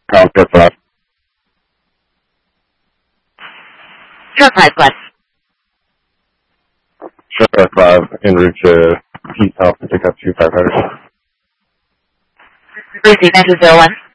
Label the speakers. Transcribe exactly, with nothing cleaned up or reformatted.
Speaker 1: Concord five.
Speaker 2: Sure five, Glenn.
Speaker 1: Sure five, en route to Heath Health to pick up two five hundred.
Speaker 2: Receive, enter zero one.